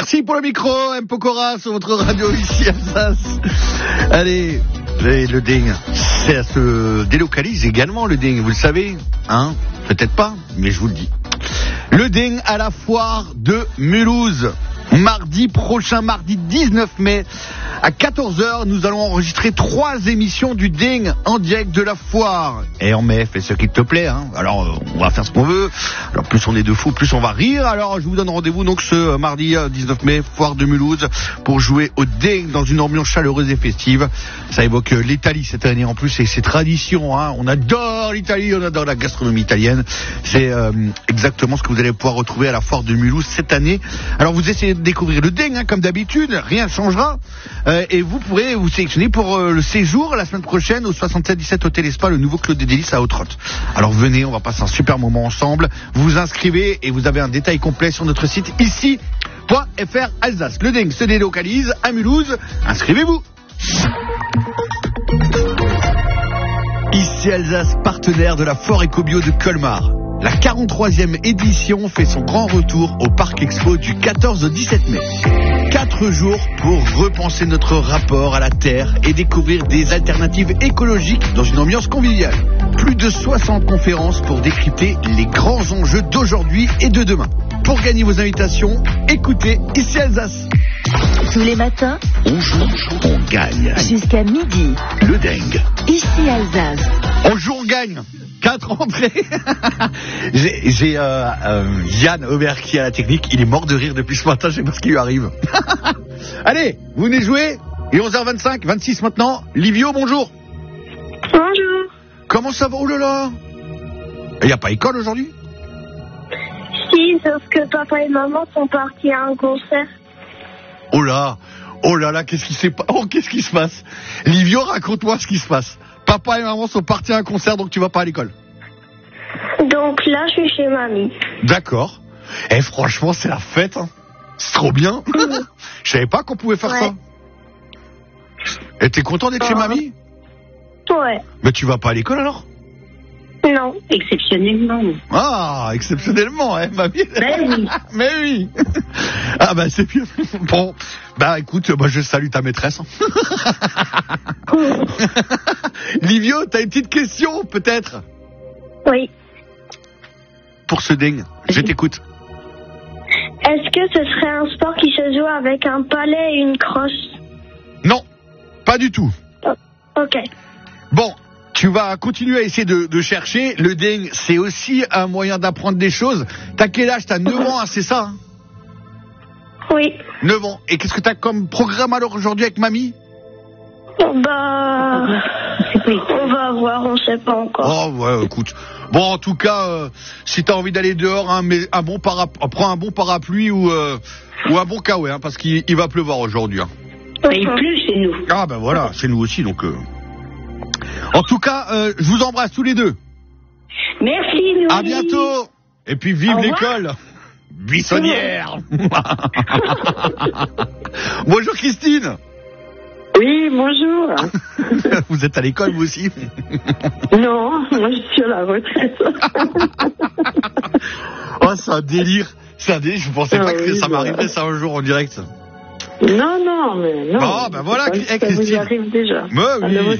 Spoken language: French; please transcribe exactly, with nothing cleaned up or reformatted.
Merci pour le micro, M. Pokora sur votre radio ici à Alsace. Allez, le, le ding, ça se délocalise également le ding, vous le savez, hein? Peut-être pas, mais je vous le dis. Le ding à la foire de Mulhouse. Mardi prochain, mardi dix-neuf mai, à quatorze heures, nous allons enregistrer trois émissions du Ding en direct de la foire. Et en mai, fais ce qu'il te plaît, hein. Alors, on va faire ce qu'on veut. Alors, plus on est de fous, plus on va rire. Alors, je vous donne rendez-vous donc ce mardi dix-neuf mai, foire de Mulhouse, pour jouer au Ding dans une ambiance chaleureuse et festive. Ça évoque l'Italie cette année en plus, et c'est tradition, hein. On adore l'Italie, on adore la gastronomie italienne. C'est euh, exactement ce que vous allez pouvoir retrouver à la foire de Mulhouse cette année. Alors, vous essayez de découvrir le Ding, hein, comme d'habitude, rien ne changera. Euh, et vous pourrez vous sélectionner pour euh, le séjour la semaine prochaine au soixante-sept dix-sept Hôtel Espa, le nouveau Clos des Délices à Haute-Rotte. Alors venez, on va passer un super moment ensemble. Vous vous inscrivez et vous avez un détail complet sur notre site ici point f r Alsace. Le Ding se délocalise à Mulhouse. Inscrivez-vous. Ici Alsace, partenaire de la Foire Ecobio de Colmar. La quarante-troisième édition fait son grand retour au Parc Expo du quatorze au dix-sept mai. Quatre jours pour repenser notre rapport à la Terre et découvrir des alternatives écologiques dans une ambiance conviviale. Plus de soixante conférences pour décrypter les grands enjeux d'aujourd'hui et de demain. Pour gagner vos invitations, écoutez ici Alsace. Tous les matins, on joue, on gagne. Jusqu'à midi. Le Ding. Ici Alsace. On joue, on gagne. Quatre entrées. j'ai j'ai euh, euh, Yann Aubert qui est à la technique. Il est mort de rire depuis ce matin. Je sais pas ce qui lui arrive. Allez, vous venez jouer. Il est onze heures vingt-cinq, vingt-six maintenant. Livio, bonjour. Bonjour. Comment ça va? Oh là là. Il n'y a pas école aujourd'hui? Si, sauf que papa et maman sont partis à un concert. Oh là. Oh là là, qu'est-ce qui s'est pas... Oh, qu'est-ce qui se passe? Livio, raconte-moi ce qui se passe. Papa et maman sont partis à un concert, donc tu vas pas à l'école. Donc là, je suis chez mamie. D'accord. Eh, franchement, c'est la fête, hein. C'est trop bien. Mmh. Je savais pas qu'on pouvait faire ouais. ça. Et t'es content d'être euh... chez mamie? Ouais. Mais tu vas pas à l'école alors? Non, exceptionnellement. Ah, exceptionnellement, hein, mamie. Mais oui. Mais oui. Ah bah c'est bien. Bon, bah écoute, moi je salue ta maîtresse. Livio, t'as une petite question peut-être? Oui. Pour ce Ding, je t'écoute. Est-ce que ce serait un sport qui se joue avec un palais et une crosse? Non, pas du tout. Oh, ok. Bon. Tu vas continuer à essayer de, de chercher. Le Ding, c'est aussi un moyen d'apprendre des choses. T'as quel âge? T'as neuf ans, hein, c'est ça hein? Oui. neuf ans. Et qu'est-ce que t'as comme programme alors aujourd'hui avec mamie? Bah... on va voir, on sait pas encore. Oh ouais, écoute. Bon, en tout cas, euh, si t'as envie d'aller dehors, hein, mais un bon para... prends un bon parapluie ou, euh, ou un bon caouet, hein, parce qu'il il va pleuvoir aujourd'hui. Hein. Il pleut chez nous. Ah ben voilà, chez nous aussi, donc... Euh... En tout cas, euh, je vous embrasse tous les deux. Merci, Louis. À bientôt. Et puis vive l'école. Buissonnière. Bonjour Christine. Oui, bonjour. Vous êtes à l'école vous aussi? Non, moi je suis à la retraite. Oh, c'est un délire. C'est un délire. Je pensais ah, pas que oui, ça m'arriverait voilà. ça un jour en direct. Non, non, mais non. Bon, ben voilà, ça, ça vous arrive déjà. Mais oui.